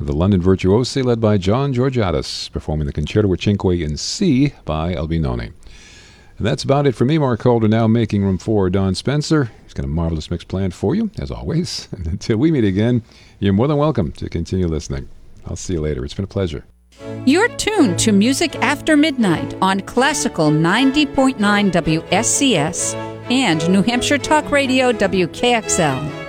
the London Virtuosi led by John Georgiadis, performing the Concerto with Cinque in C by Albinoni. And that's about it for me, Mark Calder, now making room for Don Spencer. He's got a marvelous mix planned for you, as always. And until we meet again, you're more than welcome to continue listening. I'll see you later. It's been a pleasure. You're tuned to Music After Midnight on Classical 90.9 WSCS and New Hampshire Talk Radio WKXL.